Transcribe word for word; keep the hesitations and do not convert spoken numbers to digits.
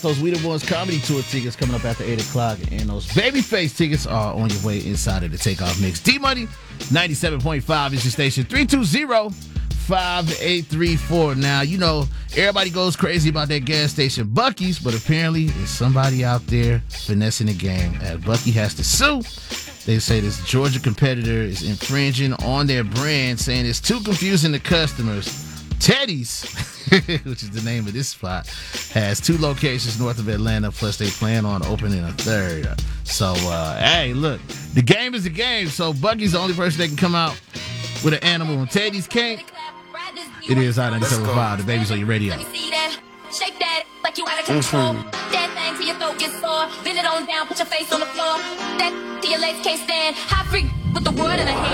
Those We The Ones comedy tour tickets coming up after eight o'clock, and those Babyface tickets are on your way inside of the Takeoff Mix. D-Money, ninety-seven point five is your station. three two zero, five eight three four. Now, you know, everybody goes crazy about that gas station Buc-ee's, but apparently there's somebody out there finessing the game. As Buc-ee has to sue. They say this Georgia competitor is infringing on their brand, saying it's too confusing to customers. Teddy's, which is the name of this spot, has two locations north of Atlanta, plus they plan on opening a third. So, uh, hey, look, the game is the game, so Buc-ee's the only person that can come out with an animal, and Teddy's can't. It is I ninety-seven point five, the baby's on your radio. Shake that like you out of control. That thing till your throat gets sore. Bend it on down, put your face on the floor. That till your legs can't stand. High freak with the world in a hand.